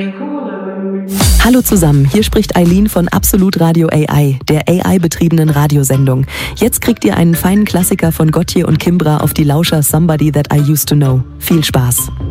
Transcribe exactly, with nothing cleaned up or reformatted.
Hallo zusammen, hier spricht Eileen von Absolut Radio A I, der A I-betriebenen Radiosendung. Jetzt kriegt ihr einen feinen Klassiker von Gotye und Kimbra auf die Lauscher Somebody That I Used to Know. Viel Spaß!